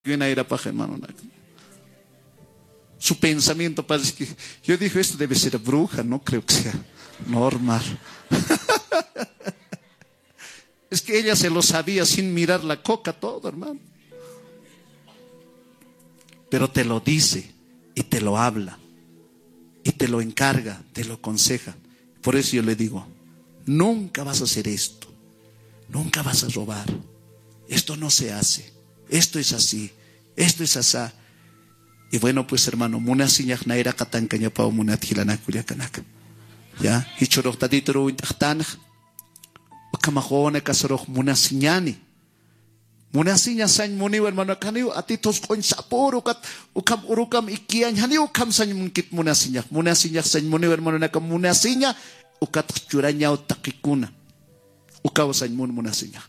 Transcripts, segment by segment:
hermano. Su pensamiento parece que... Yo dije, esto debe ser bruja, no creo que sea normal. Es que ella se lo sabía sin mirar la coca todo, hermano. Pero te lo dice y te lo habla y te lo encarga, te lo aconseja. Por eso yo le digo, nunca vas a hacer esto, nunca vas a robar, esto no se hace, esto es así, esto es asá. Y bueno, pues hermano, muna siñak naira katancaña pa muna tilana kuliakanak. Ya, hichorotadito ruintachtanaj, bakamajona kasoroch muna siñani. Muna siña sañ muniu hermano kaniu atitos coin sapor ukam urukam ikian haniu kam sañ munkit muna siñak sañ muniu hermano nakam muna siña ukat churañao takikuna ukaw sañ muna siña.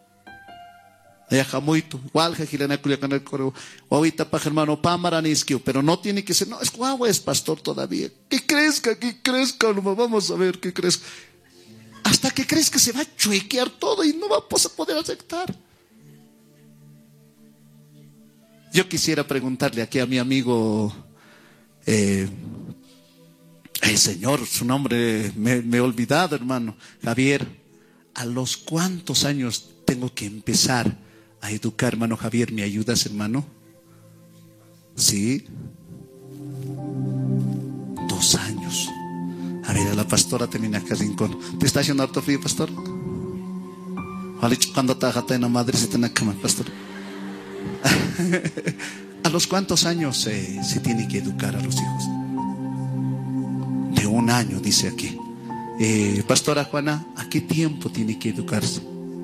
Walja Gilana Culiacán, ahorita pa hermano Pamaranisquio, pero no tiene que ser, no, es guagua, es pastor todavía. Que crezca, vamos a ver que crezca. Hasta que crezca se va a chuequear todo y no va a poder aceptar. Yo quisiera preguntarle aquí a mi amigo, señor, su nombre me he olvidado, hermano, Javier, ¿a los cuántos años tengo que empezar a educar, hermano Javier? ¿Me ayudas, hermano? Sí. 2 años. A ver, a la pastora termina acá rincón. ¿Te está haciendo harto frío, pastor? Cuando te en la madre se tiene cama, pastor. ¿A los cuántos años se tiene que educar a los hijos? De 1 año, dice aquí. Pastora Juana, ¿a qué tiempo tiene que educarse?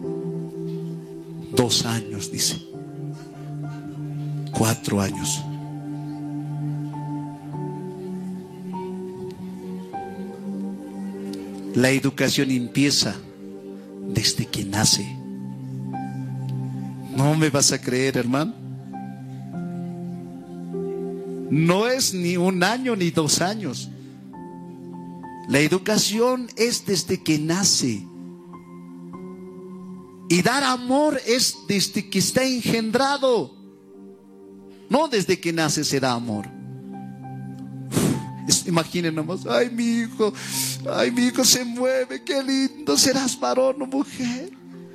2 años, dice. 4 años. La educación empieza desde que nace. ¿No me vas a creer, hermano? No es ni 1 año ni 2 años. La educación es desde que nace. Y dar amor es desde que está engendrado. No desde que nace se da amor. Imaginen nomás, ay mi hijo se mueve, qué lindo, serás varón o mujer.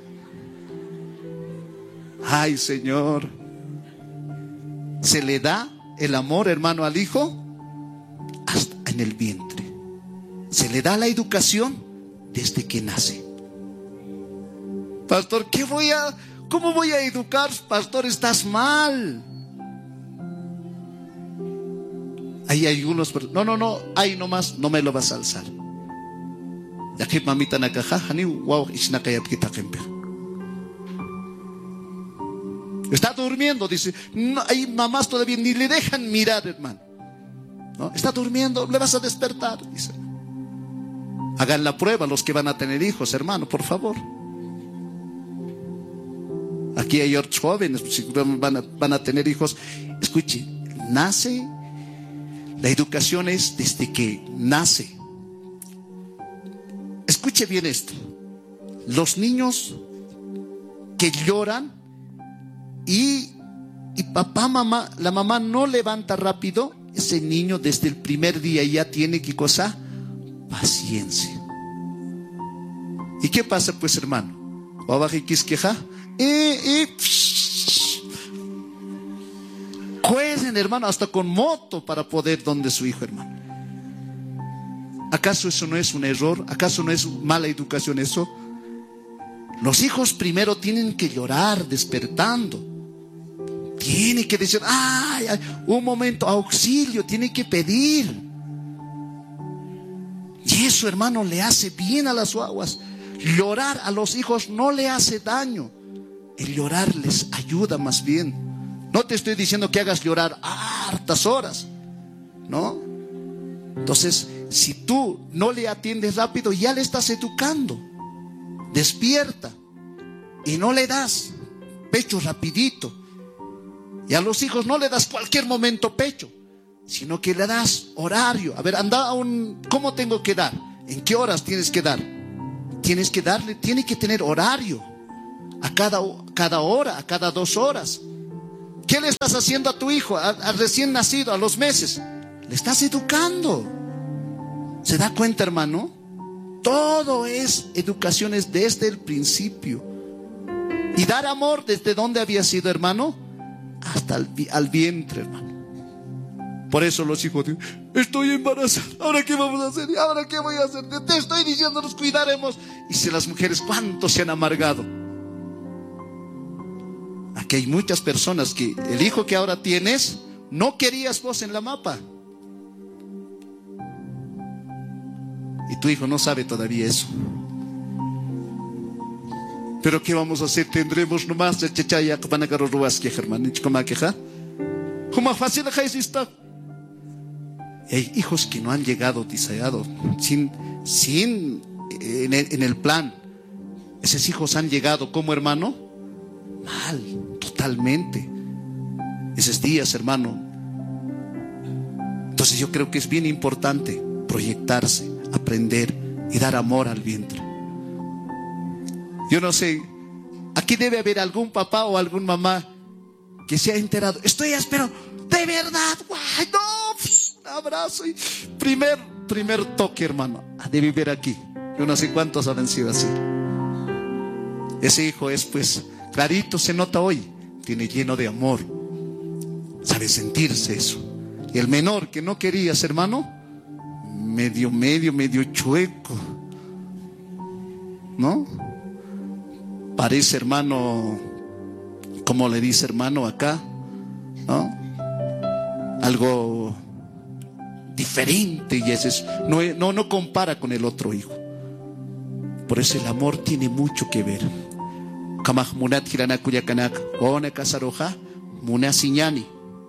Ay, Señor. Se le da el amor, hermano, al hijo hasta en el vientre. Se le da la educación desde que nace. Pastor, ¿cómo voy a educar? Pastor, estás mal. Ahí hay unos, no, ahí nomás no me lo vas a alzar. Yaqui mamita nakaja, ni wow, isnakayap kita kempe. Está durmiendo, dice. No, hay mamás todavía ni le dejan mirar, hermano. ¿No? Está durmiendo, le vas a despertar, dice. Hagan la prueba los que van a tener hijos, hermano, por favor. Aquí hay otros jóvenes, si van a tener hijos. Escuche, nace. La educación es desde que nace. Escuche bien esto. Los niños que lloran y papá, mamá, la mamá no levanta rápido, ese niño desde el primer día ya tiene que cosa, paciencia. ¿Y qué pasa pues, hermano? Jueguen, hermano, hasta con moto para poder donde su hijo, hermano. ¿Acaso eso no es un error? ¿Acaso no es mala educación eso? Los hijos primero tienen que llorar despertando. Tiene que decir, ay, un momento, auxilio, tiene que pedir. Y eso, hermano, le hace bien a las guaguas. Llorar a los hijos no le hace daño. El llorar les ayuda más bien. No te estoy diciendo que hagas llorar hartas horas, ¿no? Entonces, si tú no le atiendes rápido, ya le estás educando. Despierta y no le das pecho rapidito. Y a los hijos no le das cualquier momento pecho, sino que le das horario. A ver, anda ¿cómo tengo que dar? ¿En qué horas tienes que dar? Tienes que darle, tiene que tener horario. A cada hora, a cada 2 horas. ¿Qué le estás haciendo a tu hijo, al recién nacido, a los meses? Le estás educando. ¿Se da cuenta, hermano? Todo es educaciones desde el principio. Y dar amor, ¿desde dónde había sido, hermano? Hasta al vientre, hermano. Por eso los hijos dicen: estoy embarazada, ¿ahora qué vamos a hacer? ¿Ahora qué voy a hacer? Te estoy diciendo, nos cuidaremos. Y si las mujeres, ¿cuántos se han amargado? Aquí hay muchas personas que el hijo que ahora tienes, no querías vos en la mapa. Y tu hijo no sabe todavía eso. Pero ¿qué vamos a hacer? Tendremos nomás chachaya que van a agarrar ruas que hermano, ¿cómo queja? ¿Cómo fácil está? Hay hijos que no han llegado diseñados sin en el plan. Esos hijos han llegado como, hermano, mal, totalmente. Esos días, hermano. Entonces yo creo que es bien importante proyectarse, aprender y dar amor al vientre. Yo no sé, aquí debe haber algún papá o algún mamá que se ha enterado. Estoy espero, de verdad, guay, no, un abrazo y primer toque, hermano, de vivir aquí. Yo no sé cuántos han sido así. Ese hijo es, pues, clarito, se nota hoy, tiene lleno de amor, sabe sentirse eso. Y el menor que no querías, hermano, medio chueco, ¿no? Parece, hermano, como le dice, hermano, acá, ¿no? Algo diferente, y ese es, no compara con el otro hijo. Por eso el amor tiene mucho que ver. Kamaj munat hirana kuyakanak, ona kasaroja, muna siñani,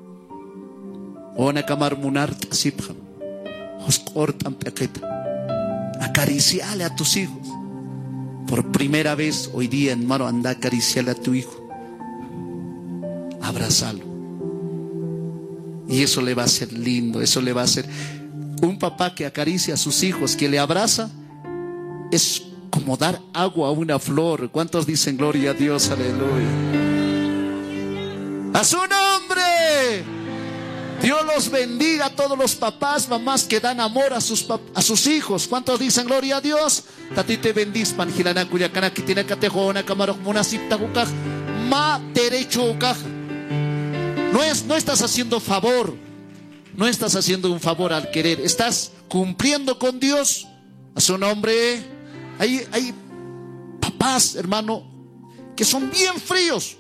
ona kamar munar tasipja, oscortan pequeta. Acariciale a tus hijos. Por primera vez hoy día, hermano, anda a acariciarle a tu hijo. Abrázalo. Y eso le va a ser lindo, eso le va a hacer. Un papá que acaricia a sus hijos, que le abraza, es como dar agua a una flor. ¿Cuántos dicen gloria a Dios? Aleluya. ¡A su nombre! Dios los bendiga a todos los papás, mamás que dan amor a sus hijos. ¿Cuántos dicen gloria a Dios? Tati te bendispan, gilana cuyacana que tiene catejona, camarón, munasipta gukaj, ma derecho ukaj. No estás haciendo favor, no estás haciendo un favor al querer, estás cumpliendo con Dios. A su nombre. Hay papás, hermano, que son bien fríos.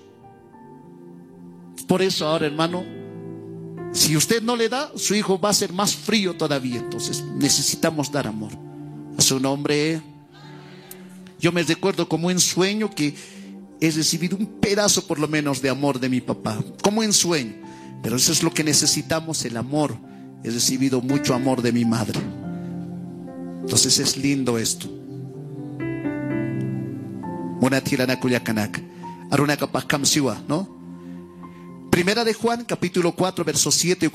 Por eso ahora, hermano, si usted no le da, su hijo va a ser más frío todavía. Entonces necesitamos dar amor. A su nombre. Yo me recuerdo como en sueño que he recibido un pedazo por lo menos de amor de mi papá, como en sueño. Pero eso es lo que necesitamos, el amor. He recibido mucho amor de mi madre. Entonces es lindo esto. ¿No? Primera de Juan, capítulo 4, verso 7.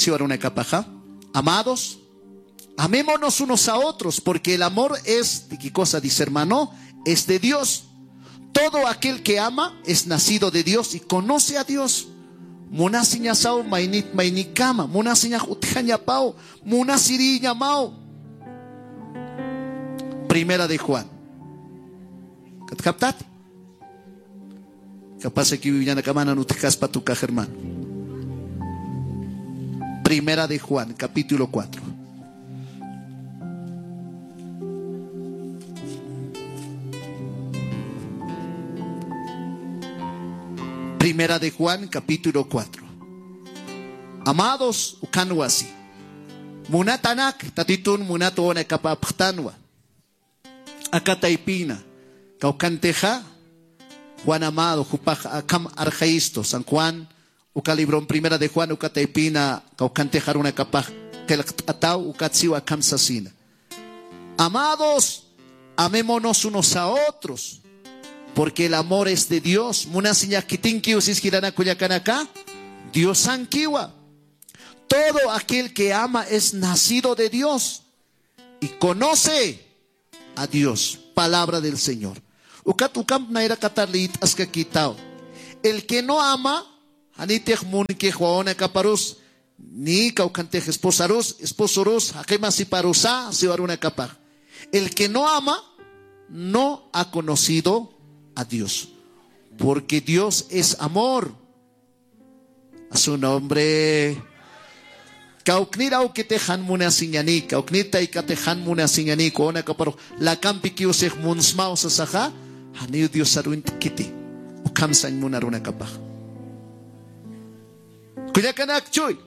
Amados, amémonos unos a otros, porque el amor es, ¿de qué cosa dice, hermano? Es de Dios. Todo aquel que ama es nacido de Dios y conoce a Dios. Munasiña sao mainit mainikama, munasiña utjaña pao, munasiriña mao. Primera de Juan. ¿Captat? Capaz que vivían acá no te caspa tu caja, hermano. Primera de Juan, capítulo 4. Primera de Juan, capítulo 4. Amados, ukanwasi. Munatanak, tatitun munatone kapaptanwa. Akataipina, caucanteja. Juan amado, Jupaj Akam Arjaisto, San Juan, Ucalibrón, Primera de Juan, Ucataipina, Caucantejar una capaj, Kelatau, Ucatsiwa Akam Sasina. Amados, amémonos unos a otros, porque el amor es de Dios. Munasiña Kitinkiu Sisquirana Cuyacanacá, Dios Sankiwa. Todo aquel que ama es nacido de Dios y conoce a Dios. Palabra del Señor. El que no ama, Anitej munike juana caparus. Ni caucantej esposorus, aquema si parusa, si varuna capaz. El que no ama, no ha conocido a Dios. Porque Dios es amor. A su nombre. Kauknira o que te han muna siñani, kauknita y que te han muna siñani, con caparo. La campi que usej munsmao sasaja, hanio Dios saruin tikiti. O kamsan muna runa capaz. Kuyakanak chuy.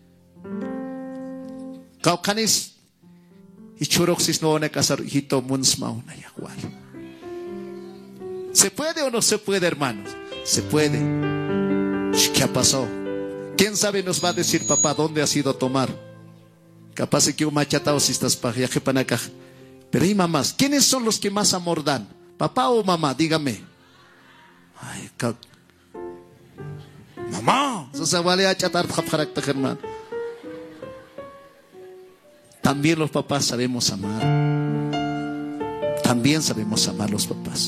Kaukanis ichuroksis no na kasar hito munsmao na yahual. ¿Se puede o no se puede, hermanos? Se puede. ¿Qué ha pasado? ¿Quién sabe nos va a decir, papá, dónde has ido a tomar? Capaz de que un machatao si estás para ya que panacaj. Pero y mamás, ¿quiénes son los que más amor dan? ¿Papá o mamá? Dígame. Ay, mamá. Eso se vale a chatar, hermano. También los papás sabemos amar. También sabemos amar los papás.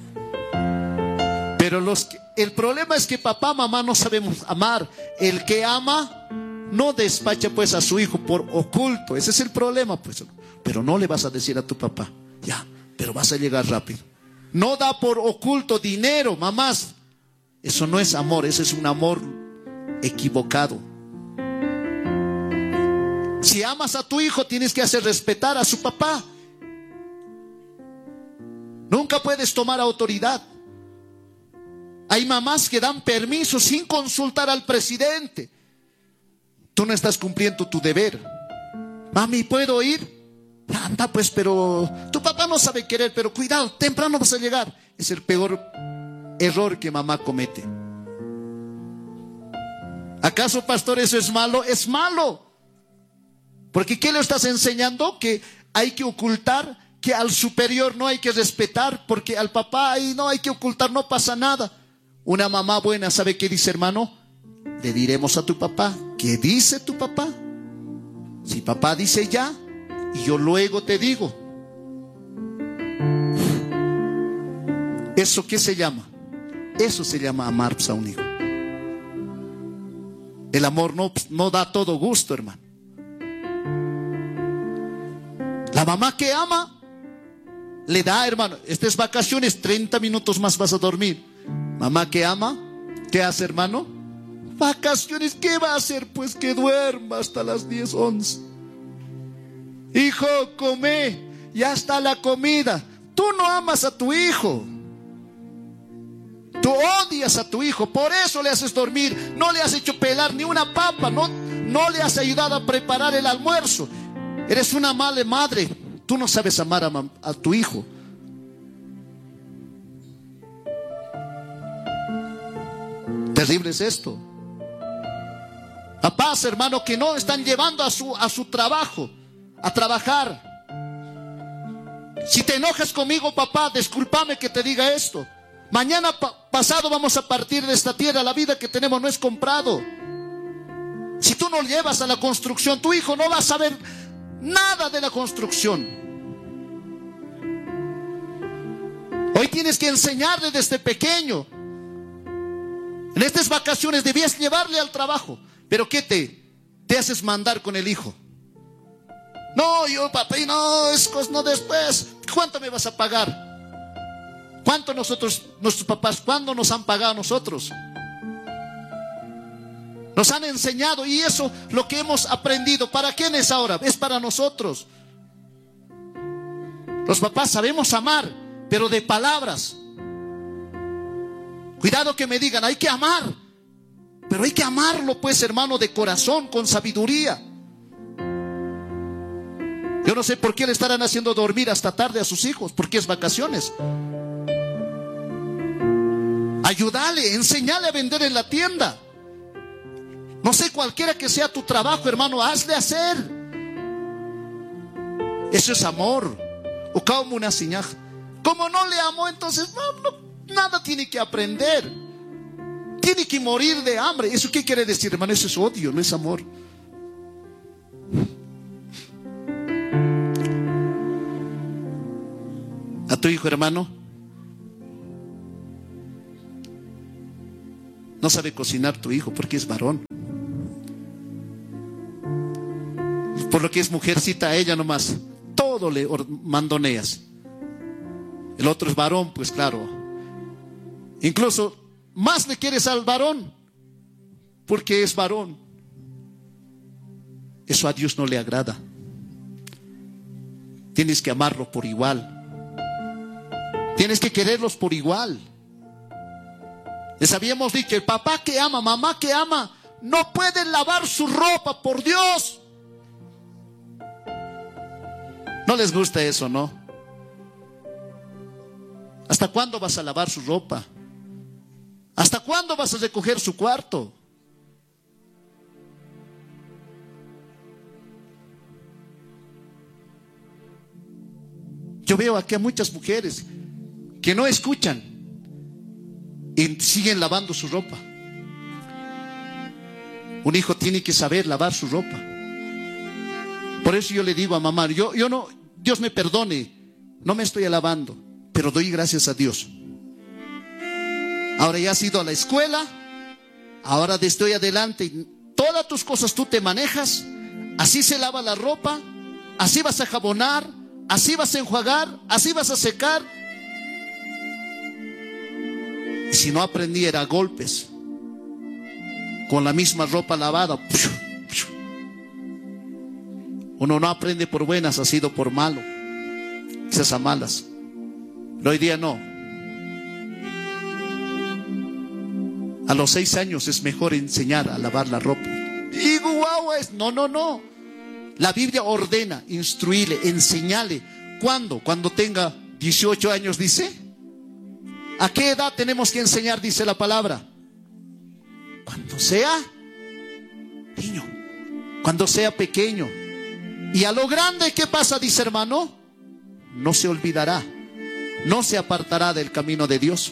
Pero el problema es que papá, mamá no sabemos amar. El que ama no despacha pues a su hijo por oculto. Ese es el problema pues. Pero no le vas a decir a tu papá, ya, pero vas a llegar rápido. No da por oculto dinero, mamás. Eso no es amor, ese es un amor equivocado. Si amas a tu hijo, tienes que hacer respetar a su papá. Nunca puedes tomar autoridad. Hay mamás que dan permiso sin consultar al presidente. Tú no estás cumpliendo tu deber. Mami, ¿puedo ir? Anda pues, pero tu papá no sabe querer, pero cuidado, temprano vas a llegar. Es el peor error que mamá comete. ¿Acaso, pastor, eso es malo? Es malo. Porque ¿qué le estás enseñando? Que hay que ocultar, que al superior no hay que respetar, porque al papá ahí no hay que ocultar, no pasa nada. Una mamá buena, ¿sabe qué dice, hermano? Le diremos a tu papá. ¿Qué dice tu papá? Si papá dice ya, y yo luego te digo. ¿Eso qué se llama? Eso se llama amar a un hijo. El amor no da todo gusto, hermano. La mamá que ama le da, hermano, estas vacaciones 30 minutos más vas a dormir. Mamá que ama, ¿qué hace, hermano? Vacaciones, ¿qué va a hacer? Pues que duerma hasta las 10, 11. Hijo, come, ya está la comida. Tú no amas a tu hijo. Tú odias a tu hijo, por eso le haces dormir. No le has hecho pelar ni una papa, no le has ayudado a preparar el almuerzo. Eres una mala madre. Tú no sabes amar a tu hijo. Terrible es esto. Papás, hermano, que no están llevando a su trabajo, a trabajar. Si te enojas conmigo, papá, discúlpame que te diga esto. Mañana pasado vamos a partir de esta tierra. La vida que tenemos no es comprado. Si tú no llevas a la construcción, tu hijo no va a saber nada de la construcción. Hoy tienes que enseñarle desde pequeño. En estas vacaciones debías llevarle al trabajo. Pero ¿qué te haces mandar con el hijo? No, yo papá, no, es cosa, no después. ¿Cuánto me vas a pagar? ¿Cuánto nuestros papás, cuándo nos han pagado a nosotros? Nos han enseñado, y eso lo que hemos aprendido. ¿Para quién es ahora? Es para nosotros. Los papás sabemos amar, pero de palabras. Cuidado que me digan, hay que amar. Pero hay que amarlo, pues, hermano, de corazón, con sabiduría. Yo no sé por qué le estarán haciendo dormir hasta tarde a sus hijos, porque es vacaciones. Ayúdale, enséñale a vender en la tienda. No sé, cualquiera que sea tu trabajo, hermano, hazle hacer. Eso es amor. O como una señal. Como no le amó, entonces nada tiene que aprender. Tiene que morir de hambre. ¿Eso qué quiere decir, hermano? Eso es odio, no es amor. A tu hijo, hermano, No sabe cocinar tu hijo porque es varón. Por lo que es mujercita, a ella nomás todo le mandoneas. El otro es varón, pues claro. Incluso más le quieres al varón porque es varón. Eso a Dios no le agrada. Tienes que amarlo por igual. Tienes que quererlos por igual. Les habíamos dicho, el papá que ama, mamá que ama, no puede lavar su ropa, por Dios. No les gusta eso, ¿no? ¿Hasta cuándo vas a lavar su ropa? ¿Hasta cuándo vas a recoger su cuarto? Yo veo aquí a muchas mujeres que no escuchan y siguen lavando su ropa. Un hijo tiene que saber lavar su ropa. Por eso yo le digo a mamá, yo no, Dios me perdone, no me estoy alabando, pero doy gracias a Dios. Ahora ya has ido a la escuela, ahora desde hoy adelante, todas tus cosas tú te manejas, así se lava la ropa, así vas a jabonar, así vas a enjuagar, así vas a secar. Y si no aprendiera a golpes, con la misma ropa lavada, uno no aprende por buenas, ha sido por malo, quizás a malas. Pero hoy día no. A los 6 años es mejor enseñar a lavar la ropa. Y guau, no. La Biblia ordena, instruirle, enseñarle. ¿Cuándo? Cuando tenga 18 años, dice. ¿A qué edad tenemos que enseñar? Dice la palabra. Cuando sea niño, cuando sea pequeño. Y a lo grande, ¿qué pasa? Dice, hermano, no se olvidará, no se apartará del camino de Dios.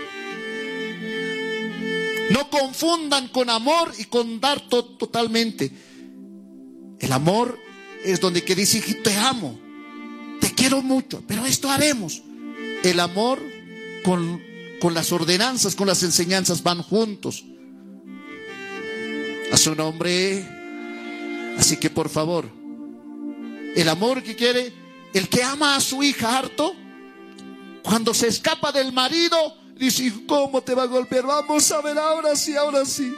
No confundan con amor y con dar totalmente. El amor es donde que dice, te amo, te quiero mucho, pero esto haremos. El amor con las ordenanzas, con las enseñanzas van juntos. A su nombre. Así que por favor, el amor que quiere, el que ama a su hija harto, cuando se escapa del marido, dice, ¿cómo te va a golpear? Vamos a ver, ahora sí, ahora sí.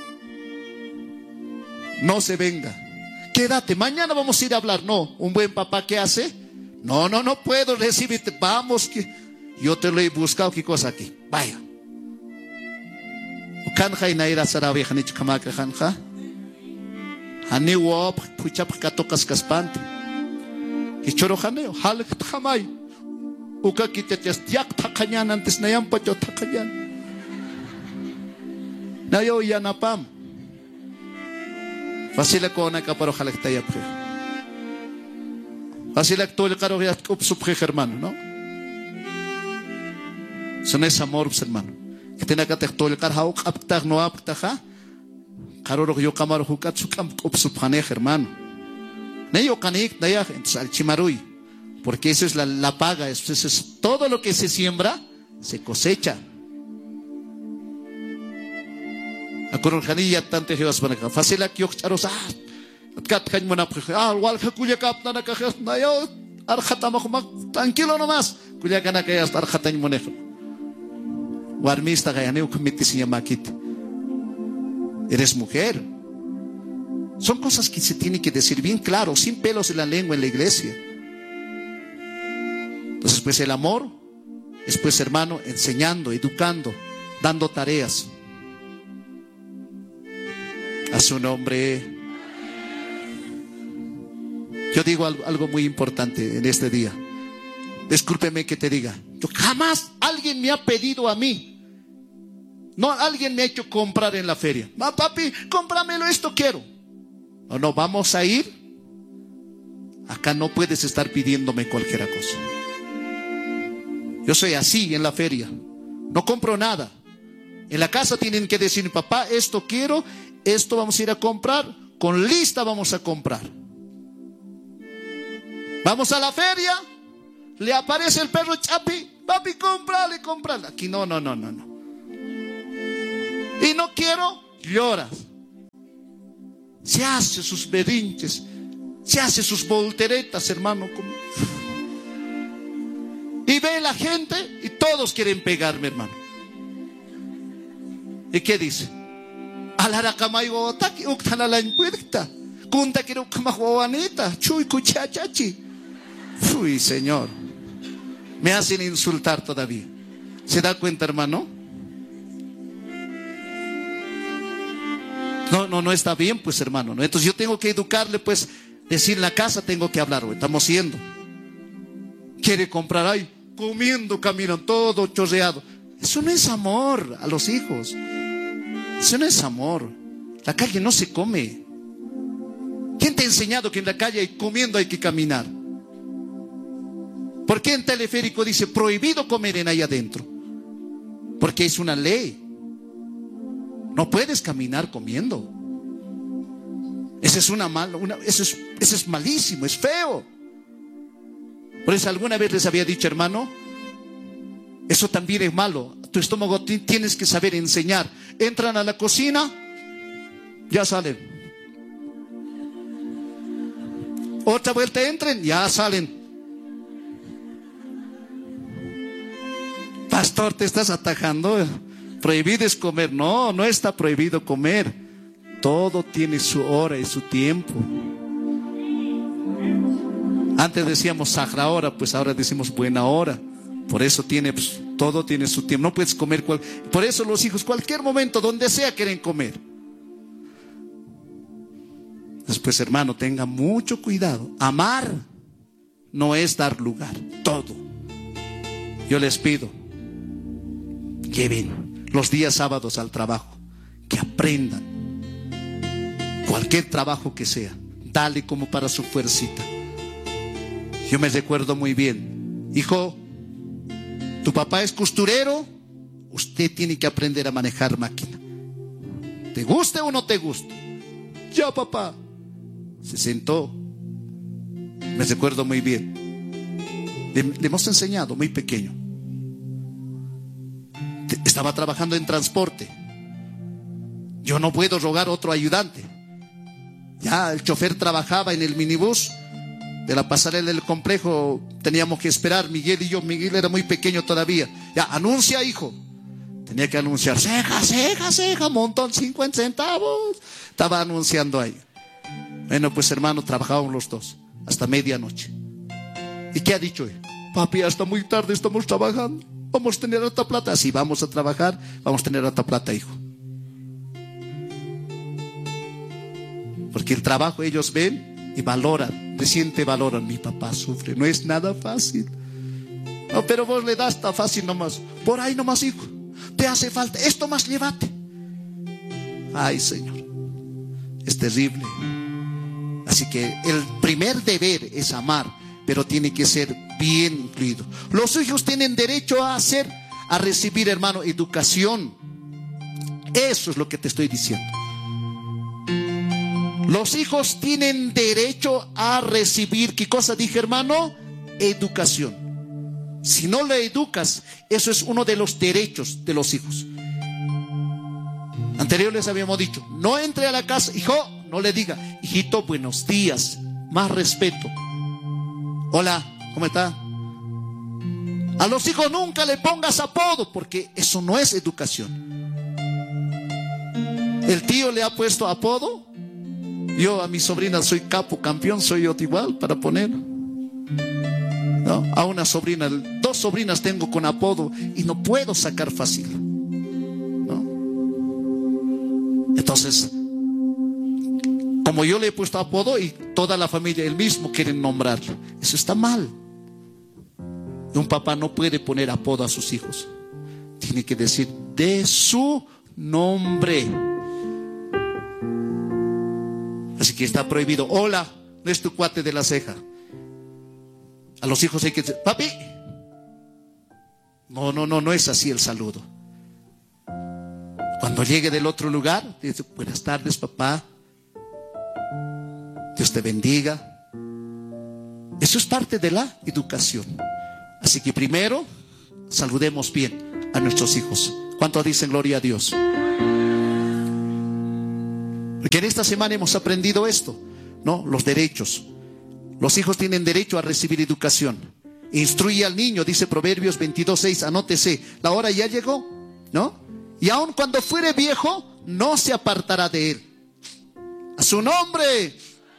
No se venga. Quédate, mañana vamos a ir a hablar. No, un buen papá, ¿qué hace? No puedo recibirte. Vamos, que yo te lo he buscado. ¿Qué cosa aquí? Vaya. Kanja y naira sarabi hanich kamaka kanja. Hani wop puchap katokas kaspante. Y choro haneo halak thamay. Uka kitetes yak takayan antes nayam pacho takayan. Nayo yanapam. Fasila ko na kaparo halak tayap. Fasila tol karo yat upsupre hermano, ¿no? Son es amor, hermano. Que tiene que tol kar hauk aptag no aptaja. Karo yo kamaro hukat sukam upsupane hermano. Neyo kanik daya entonces al chimaruy. Porque eso es la paga, eso es todo lo que se siembra, se cosecha. Akururjanilla tante jevas banaka. Fasila kyok charos kat kañ mona wal kuya kapna ka nayo arjatama tranquilo nomás. Kuya kana kaya arjatañ monejo. Warmista kaya neu kumiti siya makit. Eres mujer. Son cosas que se tienen que decir bien claro, sin pelos en la lengua en la iglesia. Entonces, pues el amor es, pues, hermano, enseñando, educando, dando tareas. A su nombre. Yo digo algo muy importante en este día. Discúlpeme que te diga. Yo jamás alguien me ha pedido a mí. No, alguien me ha hecho comprar en la feria. Papi, cómpramelo, esto quiero. No, vamos a ir. Acá no puedes estar pidiéndome cualquier cosa. Yo soy así en la feria. No compro nada. En la casa tienen que decir, papá, esto quiero, esto vamos a ir a comprar. Con lista vamos a comprar. Vamos a la feria. Le aparece el perro Chapi. Papi, cómprale. Aquí no. Y no quiero, lloras. Se hace sus berrinches, se hace sus volteretas, hermano. Y ve la gente y todos quieren pegarme, hermano. ¿Y qué dice? Alarakamaigo taki uktana la impuerta. Kunta quiero kamajuanita, chuy cuchachachi. Uy, Señor. Me hacen insultar todavía. ¿Se da cuenta, hermano? No está bien, pues, hermano, ¿no? Entonces yo tengo que educarle, pues, decir en la casa tengo que hablar, estamos yendo. Quiere comprar ahí, comiendo, caminan todo chorreado. Eso no es amor a los hijos. Eso no es amor. La calle no se come. ¿Quién te ha enseñado que en la calle comiendo hay que caminar? ¿Por qué en teleférico dice prohibido comer en ahí adentro? Porque es una ley. No puedes caminar comiendo. Ese es eso es malísimo, es feo. Por eso alguna vez les había dicho, hermano, eso también es malo. Tu estómago tienes que saber enseñar. Entran a la cocina, ya salen. Otra vuelta entren, ya salen. Pastor, te estás atajando. Prohibido es comer. No, no está prohibido comer. Todo tiene su hora y su tiempo. Antes decíamos sagra hora, pues ahora decimos buena hora. Por eso pues, todo tiene su tiempo. No puedes comer. Por eso los hijos, cualquier momento, donde sea, quieren comer. Después, hermano, tenga mucho cuidado. Amar no es dar lugar. Todo. Yo les pido, lleven los días sábados al trabajo, que aprendan cualquier trabajo que sea, dale como para su fuercita. Yo me recuerdo muy bien, hijo, tu papá es costurero, usted tiene que aprender a manejar máquina, te guste o no te guste. Ya, papá. Se sentó, me recuerdo muy bien, le hemos enseñado muy pequeño. Estaba trabajando en transporte. Yo no puedo rogar otro ayudante. Ya el chofer trabajaba en el minibús de la pasarela del complejo. Teníamos que esperar, Miguel y yo. Miguel era muy pequeño todavía. Ya, anuncia, hijo. Tenía que anunciar, ceja, montón, 50 centavos. Estaba anunciando ahí. Bueno, pues, hermano, trabajábamos los dos hasta medianoche. ¿Y qué ha dicho él? Papi, hasta muy tarde estamos trabajando. Vamos a tener harta plata. Sí, vamos a trabajar, vamos a tener harta plata, hijo. Porque el trabajo ellos ven y valoran, recién te valoran. Mi papá sufre, no es nada fácil. No, pero vos le das tan fácil nomás. Por ahí nomás, hijo. Te hace falta esto más, llévate. Ay, Señor, es terrible. Así que el primer deber es amar, pero tiene que ser bien incluido. Los hijos tienen derecho a recibir, hermano, educación. Eso es lo que te estoy diciendo. Los hijos tienen derecho a recibir, ¿qué cosa dije, hermano? Educación. Si no le educas, eso es uno de los derechos de los hijos. Anterior les habíamos dicho, no entre a la casa, hijo, no le diga, hijito, buenos días, más respeto. Hola, ¿cómo está? A los hijos nunca le pongas apodo, porque eso no es educación. El tío le ha puesto apodo. Yo a mi sobrina soy capo, campeón, soy yo igual para poner. No, a una sobrina, 2 sobrinas tengo con apodo y no puedo sacar fácil. ¿No? Entonces, como yo le he puesto apodo y toda la familia, el mismo, quieren nombrarlo. Eso está mal. Un papá no puede poner apodo a sus hijos. Tiene que decir de su nombre. Así que está prohibido. Hola, no es tu cuate de la ceja. A los hijos hay que decir, papi. No es así el saludo. Cuando llegue del otro lugar, dice, buenas tardes, papá. Dios te bendiga. Eso es parte de la educación. Así que primero, saludemos bien a nuestros hijos. ¿Cuántos dicen gloria a Dios? Porque en esta semana hemos aprendido esto, ¿no? Los derechos. Los hijos tienen derecho a recibir educación. Instruye al niño, dice Proverbios 22:6, anótese, la hora ya llegó, ¿no? Y aun cuando fuere viejo, no se apartará de él. A su nombre.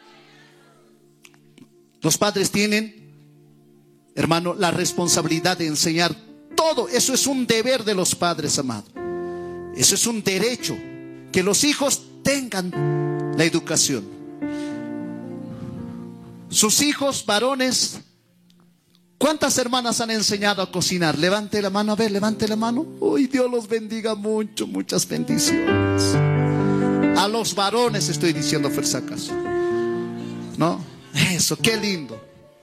Los padres tienen, hermano, la responsabilidad de enseñar todo. Eso es un deber de los padres, amado. Eso es un derecho, que los hijos tengan la educación. Sus hijos varones, ¿cuántas hermanas han enseñado a cocinar? Levante la mano, a ver, levante la mano. Uy, Dios los bendiga mucho, muchas bendiciones. A los varones estoy diciendo, Fersacas, ¿no? Eso, qué lindo.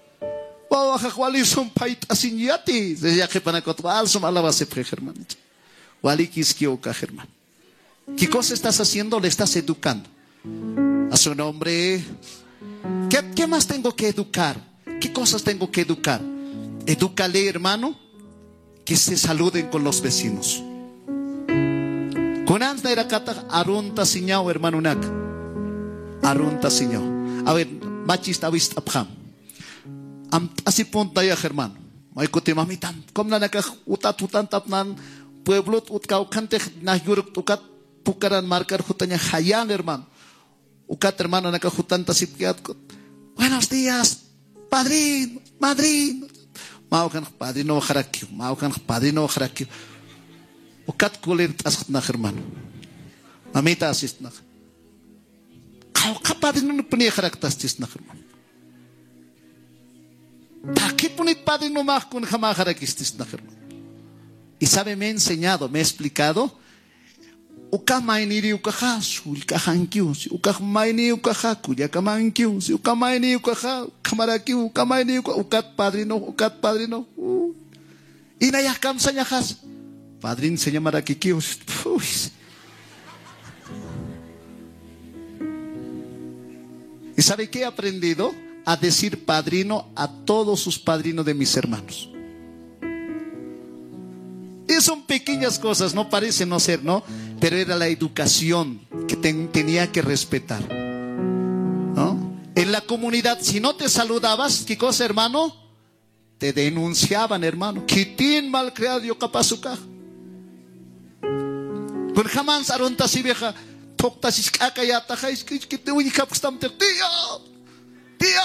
¿Qué cosa estás haciendo? Le estás educando. A su nombre. ¿Qué más tengo que educar? ¿Qué cosas tengo que educar? Edúcale, hermano, que se saluden con los vecinos. Con antes era kata arunta siñao, hermano nak. Arunta siñao. A ver, machista vista abham. Así punta ya, hermano. Maikuti mamitan. Como la naka utat tapnan pueblo utkau kante na yuruk ukat pukaran marcar jutanya hayan, hermano. Ukat, hermano, naka jutanta sipkiat. Buenos días, padrino, madrino. Maukan padrino harakio, maukan padrino harakio. Ukat kulir asat na, hermano. Mamita asist na. Kau padrino no punya haraktastis na, hermano. Taki punit padrino mak kun jamás harakistis na, hermano. Y sabe, me ha enseñado, me ha explicado. Uka maini ukaha sul kahankiu, uka maini ukaha kuya kamankiu, uka maini ukaha kamarakiu, uka maini ukat padrino. Inayah kam sanyahas. Padrin se llamará kikiu. ¿Y sabe qué he aprendido? A decir padrino a todos sus padrinos de mis hermanos. Y son pequeñas cosas, no parece no ser, ¿no? Pero era la educación que tenía que respetar, ¿no? En la comunidad, si no te saludabas, ¿qué cosa, hermano? Te denunciaban, hermano. Quitín malcriado yo capazuca. Con jamás aronta si vieja, tocta si caca ya tajais que te uy capstam te tío.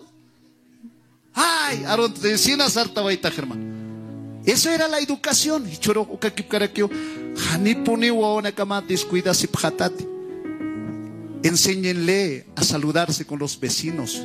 Ay, aronta de cien sarta baita, hermano. Eso era la educación. Y choro ukakipkarakio, hanipuni waona kama descuida si pjatati. Enséñenle a saludarse con los vecinos.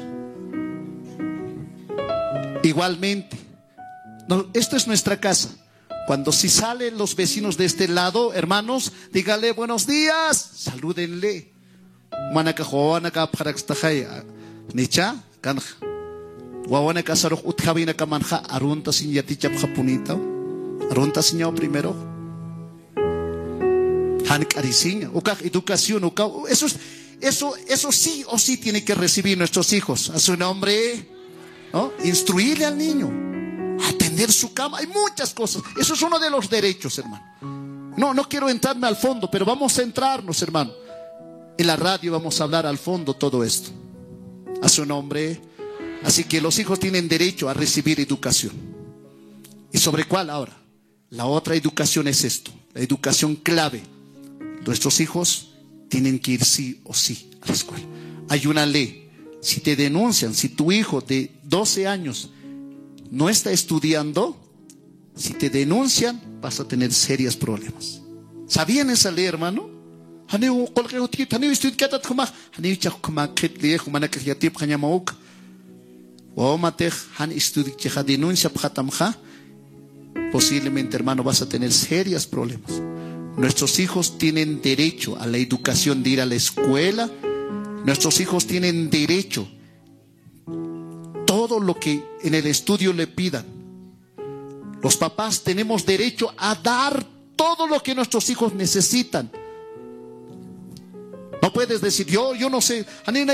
Igualmente, no, esto es nuestra casa. Cuando si salen los vecinos de este lado, hermanos, díganle buenos días, salúdenle. Manakajoanaka parakstahaya. Nicha, kanja. Wawana kasarok utkabina kamanja arunta sin yatichap japunita. Arunta siñao primero. Hanik arisiña. Ukak educación, ukak. Eso sí o sí tiene que recibir nuestros hijos. A su nombre, ¿no? Instruirle al niño. Atender su cama. Hay muchas cosas. Eso es uno de los derechos, hermano. No quiero entrarme al fondo, pero vamos a centrarnos, hermano. En la radio vamos a hablar al fondo todo esto. A su nombre. Así que los hijos tienen derecho a recibir educación. ¿Y sobre cuál ahora? La otra educación es esto. La educación clave. Nuestros hijos tienen que ir sí o sí a la escuela. Hay una ley. Si te denuncian, si tu hijo de 12 años no está estudiando, si te denuncian, vas a tener serios problemas. ¿Sabían esa ley, hermano? Posiblemente, hermano, vas a tener serios problemas. Nuestros hijos tienen derecho a la educación de ir a la escuela. Nuestros hijos tienen derecho todo lo que en el estudio le pidan. Los papás tenemos derecho a dar todo lo que nuestros hijos necesitan. No puedes decir, yo no sé.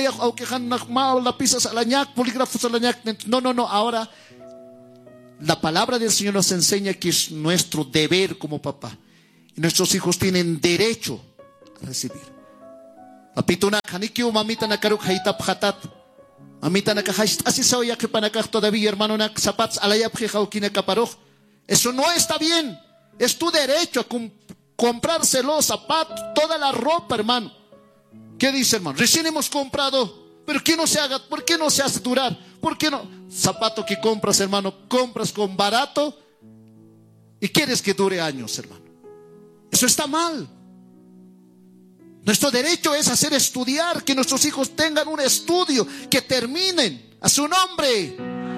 No. Ahora, la palabra del Señor nos enseña que es nuestro deber como papá. Y nuestros hijos tienen derecho a recibir. Papituna, Hanikiu, mamita nakaruk haitap hatat. Mamita nakahast, así se oye que panakaj todavía, hermano, nak zapats alayap jejauquine caparoj. Eso no está bien. Es tu derecho a comprárselo, zapatos, toda la ropa, hermano. ¿Qué dice, hermano? Recién hemos comprado, pero ¿qué no se haga? ¿Por qué no se hace durar? ¿Por qué no? Zapato que compras, hermano, compras con barato y quieres que dure años, hermano. Eso está mal. Nuestro derecho es hacer estudiar, que nuestros hijos tengan un estudio, que terminen a su nombre.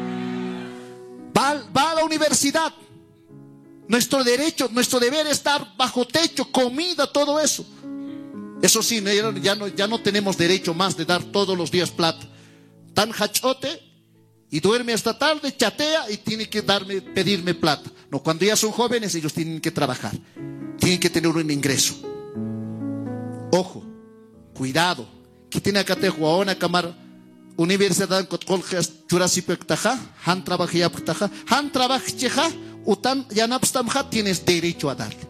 Va a la universidad. Nuestro derecho, nuestro deber es estar bajo techo, comida, todo eso. Eso sí, ya no tenemos derecho más de dar todos los días plata. Tan hachote y duerme hasta tarde, chatea y tiene que pedirme plata. No, cuando ya son jóvenes, ellos tienen que trabajar, tienen que tener un ingreso. Ojo, cuidado. Que tiene acá te juaona camar universidad en Kotkoljas Churasipektaja, Han Trabajaptaja, Han Trabajcheja, Utan Yanapstamja, tienes derecho a darle.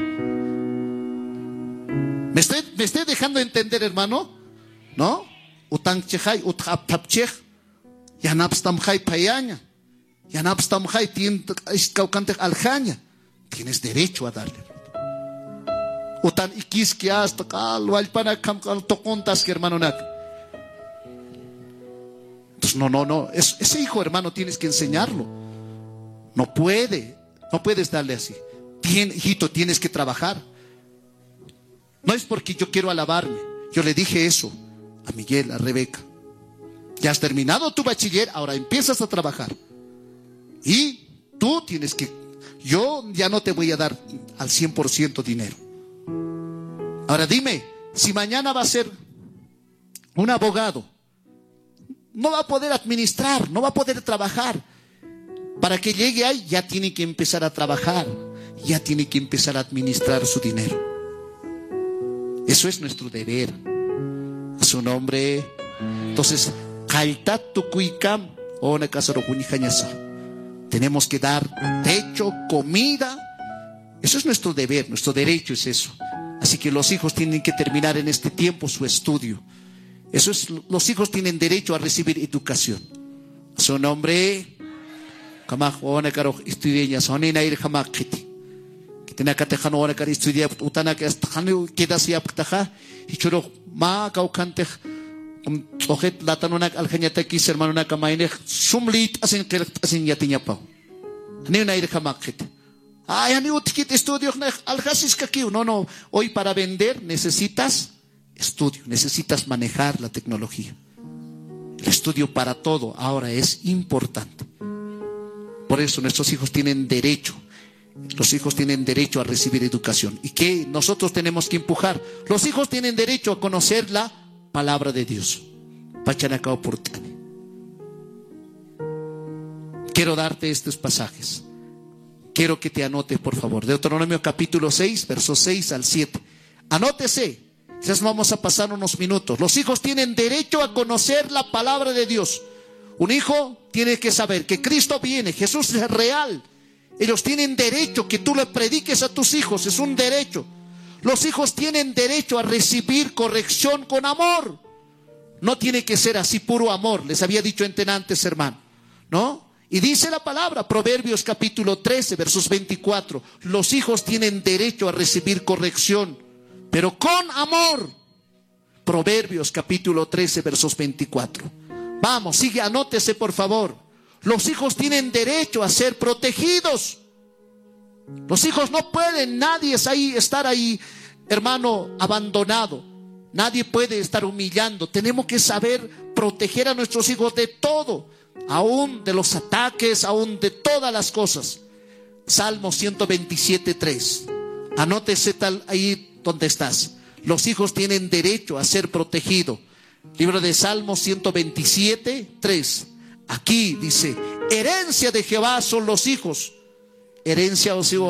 ¿Me estoy dejando entender, hermano? ¿No? Utan Chejai, Utapchej, Yanapstamjai Payaña, Yanapstamjai, Caucante Aljaña, tienes derecho a darle. Utan ikiski hasta alpana tocontas que hermano nak. Entonces no, ese hijo, hermano, tienes que enseñarlo. No puedes darle así. Hijito, tienes que trabajar. No es porque yo quiero alabarme. Yo le dije eso a Miguel, a Rebeca. Ya has terminado tu bachiller, ahora empiezas a trabajar. Y tú tienes que, yo ya no te voy a dar al 100% dinero. Ahora dime, si mañana va a ser un abogado, no va a poder administrar, no va a poder trabajar. Para que llegue ahí, ya tiene que empezar a trabajar, ya tiene que empezar a administrar su dinero. Eso es nuestro deber. A su nombre. Entonces, tenemos que dar techo, comida. Eso es nuestro deber, nuestro derecho es eso. Así que los hijos tienen que terminar en este tiempo su estudio. Eso es, los hijos tienen derecho a recibir educación. A su nombre. No, hoy para vender necesitas estudio, necesitas manejar la tecnología. El estudio para todo ahora es importante. Por eso nuestros hijos tienen derecho. Los hijos tienen derecho a recibir educación. ¿Y qué nosotros tenemos que empujar? Los hijos tienen derecho a conocer la palabra de Dios. Quiero darte estos pasajes. Quiero que te anotes, por favor. Deuteronomio capítulo 6, versos 6 al 7. Anótese. Quizás vamos a pasar unos minutos. Los hijos tienen derecho a conocer la palabra de Dios. Un hijo tiene que saber que Cristo viene, Jesús es real. Ellos tienen derecho que tú le prediques a tus hijos, es un derecho. Los hijos tienen derecho a recibir corrección con amor. No tiene que ser así puro amor, les había dicho antes, hermano, ¿no? Y dice la palabra, Proverbios capítulo 13, versos 24. Los hijos tienen derecho a recibir corrección, pero con amor. Proverbios capítulo 13, versos 24. Vamos, sigue, anótese por favor. Los hijos tienen derecho a ser protegidos. Los hijos no pueden, nadie es ahí, estar ahí, hermano, abandonado. Nadie puede estar humillando. Tenemos que saber proteger a nuestros hijos de todo, aún de los ataques, aún de todas las cosas. Salmo 127:3. Anótese tal ahí donde estás. Los hijos tienen derecho a ser protegidos. Libro de Salmo 127:3. Aquí dice: herencia de Jehová son los hijos. Herencia a su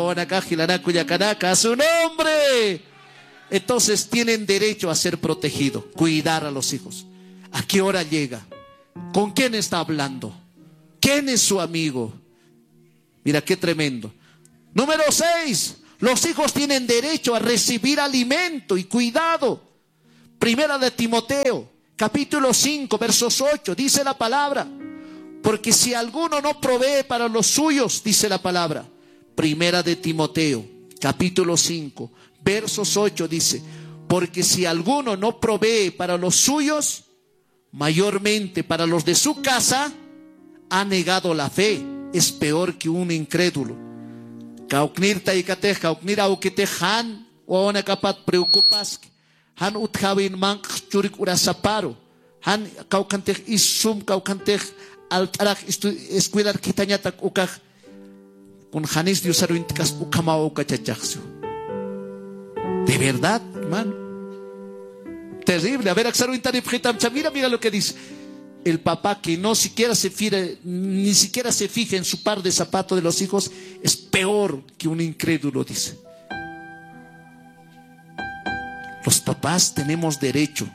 nombre. Entonces tienen derecho a ser protegidos. Cuidar a los hijos. ¿A qué hora llega? ¿Con quién está hablando? ¿Quién es su amigo? Mira qué tremendo. Número 6. Los hijos tienen derecho a recibir alimento y cuidado. Primera de Timoteo, capítulo 5, versos 8, dice la palabra: porque si alguno no provee para los suyos, dice la palabra. Primera de Timoteo, capítulo 5, versos 8 dice: porque si alguno no provee para los suyos, mayormente para los de su casa, ha negado la fe, es peor que un incrédulo. Kauknir taikate, kauknir aukite han, o una capat preocupas, han utkawin mank churik urasaparo, han kaukante isum kaukante altarak escuidar kitañatak ukaj, con hanis diusaro intikas ukamao kachachaxio. De verdad, hermano. Terrible. A ver, mira lo que dice. El papá que no siquiera se fija, ni siquiera se fija en su par de zapatos de los hijos, es peor que un incrédulo, dice. Los papás tenemos derecho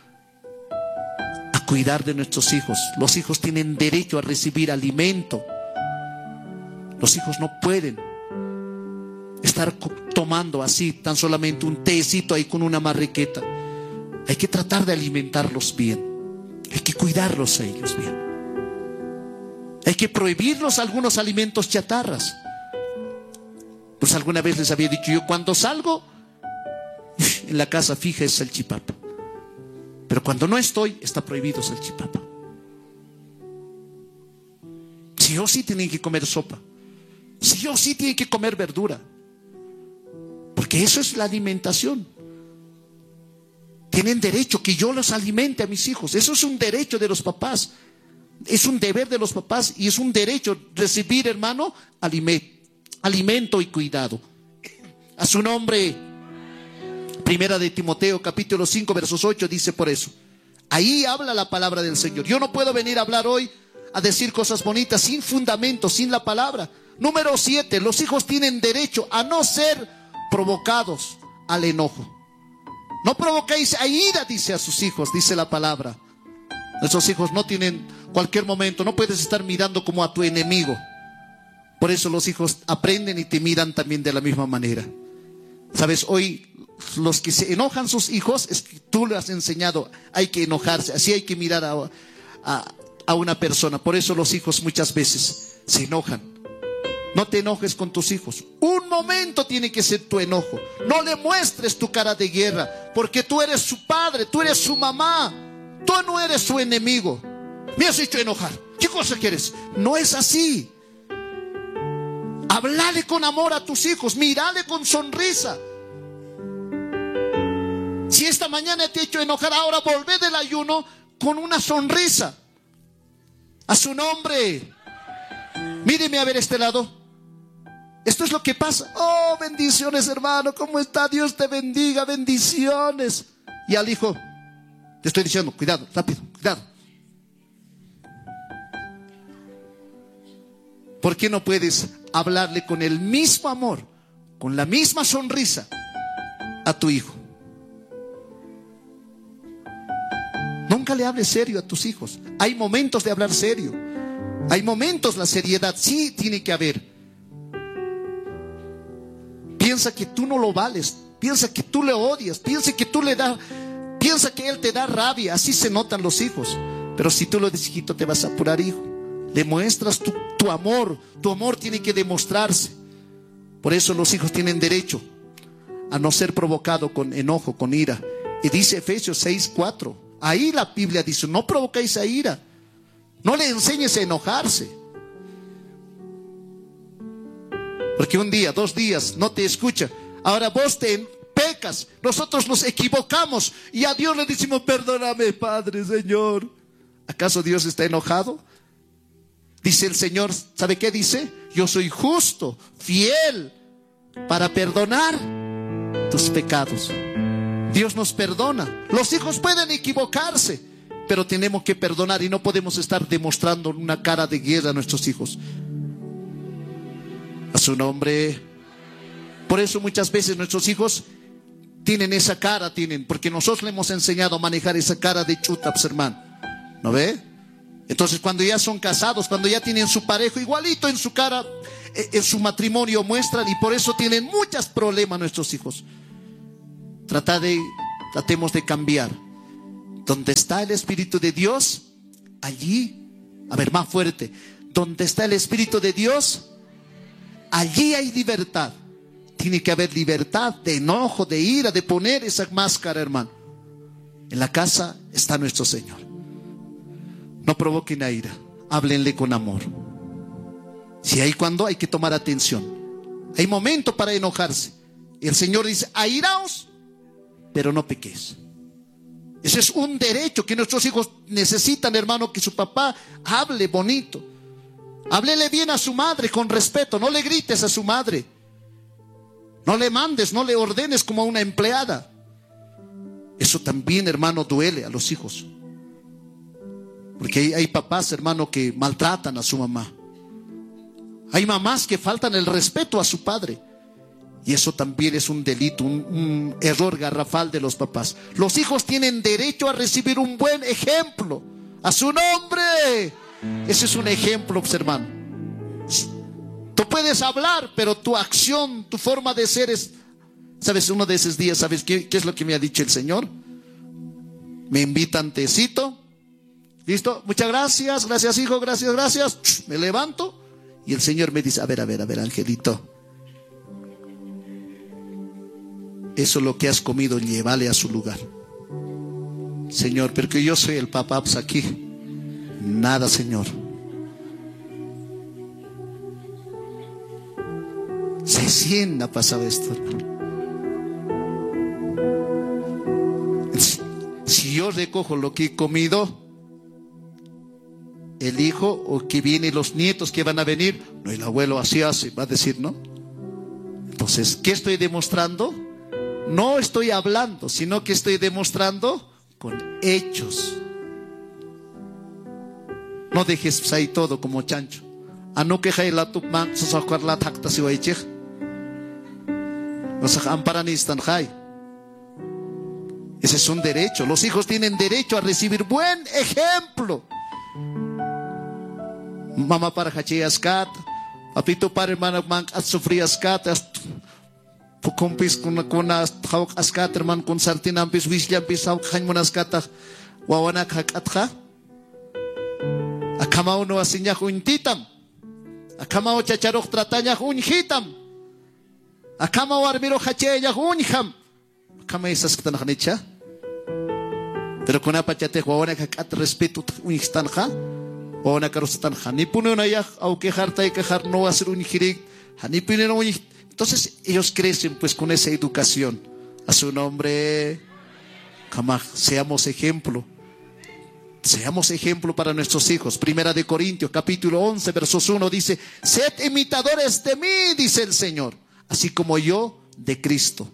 a cuidar de nuestros hijos. Los hijos tienen derecho a recibir alimento. Los hijos no pueden estar tomando así tan solamente un tecito ahí con una marraqueta. Hay que tratar de alimentarlos bien. Hay que cuidarlos a ellos bien. Hay que prohibirlos algunos alimentos chatarras. Pues alguna vez les había dicho yo, cuando salgo, en la casa fija es salchipapa. Pero cuando no estoy, está prohibido salchipapa. Sí o sí tienen que comer sopa. Sí o sí tienen que comer verdura. Porque eso es la alimentación. Tienen derecho que yo los alimente a mis hijos. Eso es un derecho de los papás. Es un deber de los papás y es un derecho recibir, hermano, alimento y cuidado. A su nombre. Primera de Timoteo, capítulo 5, versos 8, dice por eso. Ahí habla la palabra del Señor. Yo no puedo venir a hablar hoy a decir cosas bonitas sin fundamento, sin la palabra. Número 7, los hijos tienen derecho a no ser provocados al enojo. No provoquéis a ira, dice a sus hijos, dice la palabra. Nuestros hijos no tienen cualquier momento, no puedes estar mirando como a tu enemigo. Por eso los hijos aprenden y te miran también de la misma manera. Sabes, hoy los que se enojan sus hijos, es que tú le has enseñado, hay que enojarse, así hay que mirar a una persona. Por eso los hijos muchas veces se enojan. No te enojes con tus hijos. Un momento tiene que ser tu enojo. No le muestres tu cara de guerra, porque tú eres su padre, tú eres su mamá. Tú no eres su enemigo. Me has hecho enojar. ¿Qué cosa quieres? No es así. Háblale con amor a tus hijos. Mírale con sonrisa. Si esta mañana te he hecho enojar, ahora volvé del ayuno con una sonrisa. A su nombre. Míreme a ver este lado. Esto es lo que pasa. Oh, bendiciones, hermano. ¿Cómo está? Dios te bendiga. Bendiciones. Y al hijo, te estoy diciendo, cuidado, rápido, cuidado. ¿Por qué no puedes hablarle con el mismo amor, con la misma sonrisa a tu hijo? Nunca le hables serio a tus hijos. Hay momentos de hablar serio. Hay momentos, la seriedad sí tiene que haber. Piensa que tú no lo vales, piensa que tú le odias, piensa que él te da rabia. Así se notan los hijos. Pero si tú lo dices, hijito, te vas a apurar, hijo. Le muestras tu amor. Tu amor tiene que demostrarse. Por eso los hijos tienen derecho a no ser provocado con enojo, con ira. Y dice Efesios 6:4. Ahí la Biblia dice, no provoquéis a ira. No le enseñes a enojarse. Porque un día, 2 días, no te escucha. Ahora vos te pecas. Nosotros nos equivocamos. Y a Dios le decimos, perdóname, Padre, Señor. ¿Acaso Dios está enojado? Dice el Señor, ¿sabe qué dice? Yo soy justo, fiel, para perdonar tus pecados. Dios nos perdona. Los hijos pueden equivocarse, pero tenemos que perdonar y no podemos estar demostrando una cara de guerra a nuestros hijos. A su nombre. Por eso muchas veces nuestros hijos tienen esa cara, porque nosotros le hemos enseñado a manejar esa cara de chutaps, hermano. ¿No ve? Entonces cuando ya son casados, cuando ya tienen su pareja, igualito en su cara, en su matrimonio muestran, y por eso tienen muchos problemas nuestros hijos. Tratemos de cambiar. Donde está el Espíritu de Dios, allí, a ver, más fuerte, donde está el Espíritu de Dios, allí hay libertad. Tiene que haber libertad de enojo, de ira, de poner esa máscara, hermano. En la casa está nuestro Señor. No provoquen a ira, háblenle con amor. Si hay cuando hay que tomar atención, hay momento para enojarse. El Señor dice: airaos, pero no pequéis. Ese es un derecho que nuestros hijos necesitan, hermano, que su papá hable bonito. Háblele bien a su madre con respeto, no le grites a su madre. No le mandes, no le ordenes como a una empleada. Eso también, hermano, duele a los hijos. Porque hay papás, hermano, que maltratan a su mamá. Hay mamás que faltan el respeto a su padre. Y eso también es un delito, un error garrafal de los papás. Los hijos tienen derecho a recibir un buen ejemplo. A su nombre. Ese es un ejemplo, hermano. Tú puedes hablar, pero tu acción, tu forma de ser es... ¿Sabes? Uno de esos días, ¿sabes qué es lo que me ha dicho el Señor? Me invitan tecito. ¿Listo? Muchas gracias, gracias hijo, gracias. Me levanto y el Señor me dice: a ver, angelito. Eso lo que has comido, llévale a su lugar. Señor, pero que yo soy el papá, pues aquí. Nada, Señor. 600 ha pasado esto, hermano. Si yo recojo lo que he comido, el hijo o que viene, los nietos que van a venir, no, el abuelo así hace, va a decir, ¿no? Entonces, ¿qué estoy demostrando? No estoy hablando, sino que estoy demostrando con hechos. No dejes ahí todo como chancho. Anu que hay la tupman, sacar la tacta si voy a los amparanistas hay. Ese es un derecho. Los hijos tienen derecho a recibir buen ejemplo. Mamá para hachías cat, papito para hermano man sufrías cat, compis con hawk ascat hermano con sartinampis wishlampis hawk hañmonas cata wawana kakatja. Akamao no asiña untitam. Akamao chacharoj trataña unjitam. Akamao armiro hacheya unjam. Akama esas ktanajnicha. Pero con apachate wawana kakat respeto unjtanja. Wawana karostanja. Ni pune na ya au quejarta y quejar no hacer unjirik. Ni pune no. Entonces ellos crecen pues con esa educación. A su nombre. Kama seamos ejemplo. Seamos ejemplo para nuestros hijos. Primera de Corintios, capítulo 11, versos 1 dice: sed imitadores de mí, dice el Señor, así como yo de Cristo.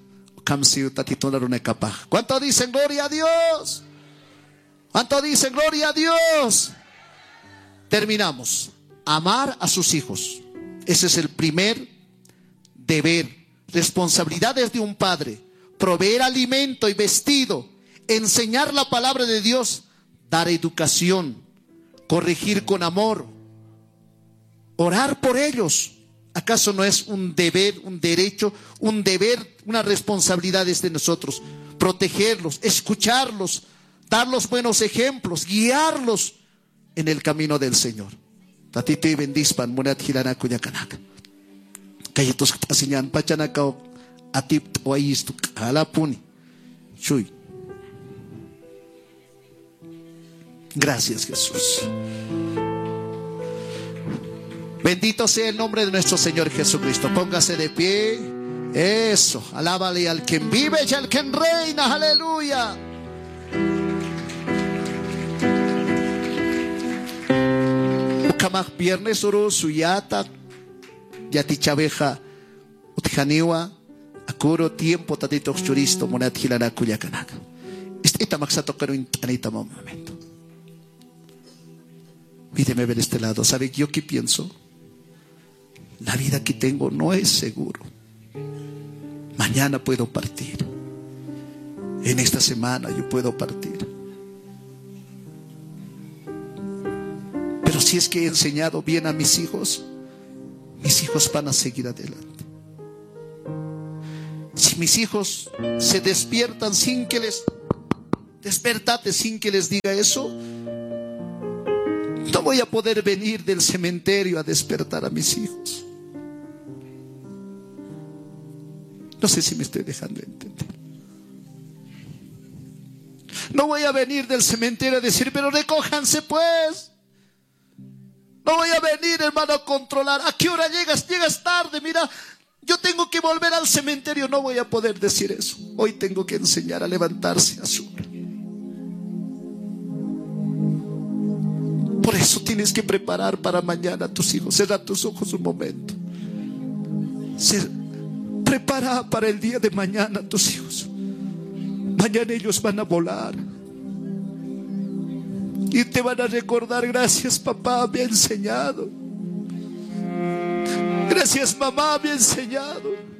¿Cuánto dicen gloria a Dios? ¿Cuánto dicen gloria a Dios? Terminamos. Amar a sus hijos. Ese es el primer deber. Responsabilidades de un padre. Proveer alimento y vestido. Enseñar la palabra de Dios. Dar educación, corregir con amor, orar por ellos. ¿Acaso no es un deber, un derecho, un deber, una responsabilidad de nosotros? Protegerlos, escucharlos, darlos buenos ejemplos, guiarlos en el camino del Señor. Tatito y bendispan, monat hilana kuyakanaka. Kayitos asinyan pachanaka atip oayistu alapuni. Chuy. Gracias, Jesús. Bendito sea el nombre de nuestro Señor Jesucristo. Póngase de pie. Eso. Alábale al quien vive y al quien reina. Aleluya. Ukamaj viernes oro suyata. Yatichabeja. Utjaniwa. Akuro tiempo tatito churisto. Monat hilana kuyakanaka. Esta maxato pero intanita momento. Míreme ver este lado. ¿Sabe yo qué pienso? La vida que tengo no es seguro. Mañana puedo partir. En esta semana yo puedo partir. Pero si es que he enseñado bien a mis hijos mis hijos van a seguir adelante. Si mis hijos se despiertan sin que les... Despertate sin que les diga eso. No voy a poder venir del cementerio a despertar a mis hijos. No sé si me estoy dejando entender. No voy a venir del cementerio a decir, pero recójanse pues. No voy a venir, hermano, a controlar. ¿A qué hora llegas? Llegas tarde, mira. Yo tengo que volver al cementerio. No voy a poder decir eso. Hoy tengo que enseñar a levantarse a su hora. Por eso tienes que preparar para mañana a tus hijos. Cierra tus ojos un momento. Prepara para el día de mañana a tus hijos. Mañana ellos van a volar y te van a recordar: gracias papá, me ha enseñado. Gracias mamá, me ha enseñado.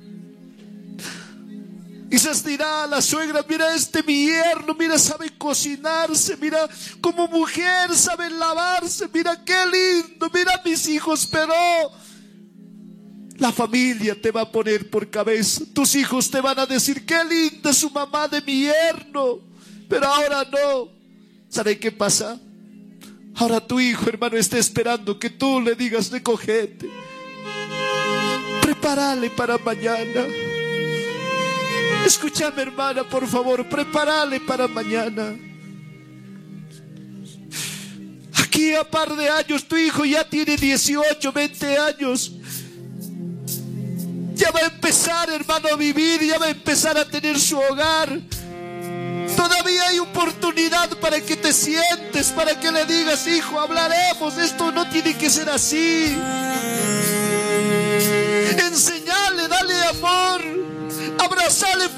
Quizás dirá a la suegra: mira mi yerno, mira, sabe cocinarse, mira como mujer sabe lavarse, mira qué lindo, mira mis hijos. Pero la familia te va a poner por cabeza. Tus hijos te van a decir: qué linda es su mamá de mi yerno. Pero ahora no. ¿Sabe qué pasa? Ahora tu hijo, hermano, está esperando que tú le digas: recogete. Prepárale para mañana. Escúchame, hermana, por favor, prepárale para mañana. Aquí a par de años tu hijo ya tiene 18, 20 años. Ya va a empezar, hermano, a vivir, ya va a empezar a tener su hogar. Todavía hay oportunidad para que te sientes, para que le digas: hijo, hablaremos, esto no tiene que ser así. Enseñale, dale amor, abrazale.